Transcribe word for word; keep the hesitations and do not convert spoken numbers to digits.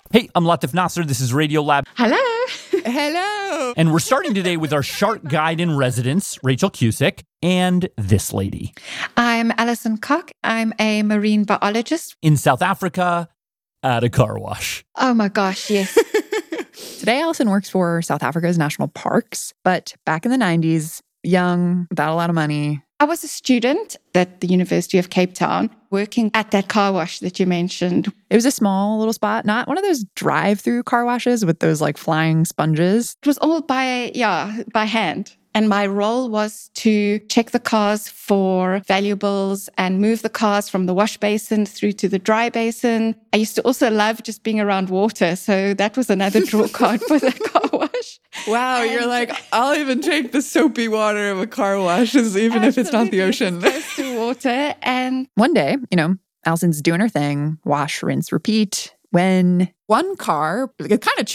Hey, I'm Latif Nasser. This is Radiolab. Hello. Hello. And we're starting today with our shark guide in residence, Rachel Cusick, and this lady. I'm Alison Cock. I'm a marine biologist. In South Africa, at a car wash. Oh my gosh, yes. Today, Alison works for South Africa's national parks, but back in the nineties, young, without a lot of money. I was a student at the University of Cape Town working at that car wash that you mentioned. It was a small little spot, not one of those drive-through car washes with those like flying sponges. It was all by, yeah, by hand. And my role was to check the cars for valuables and move the cars from the wash basin through to the dry basin. I used to also love just being around water. So that was another draw card for the car wash. Wow, and you're like, I'll even take the soapy water of a car wash, even if it's not the ocean. Close to water. And one day, you know, Alison's doing her thing, wash, rinse, repeat, when one car kind of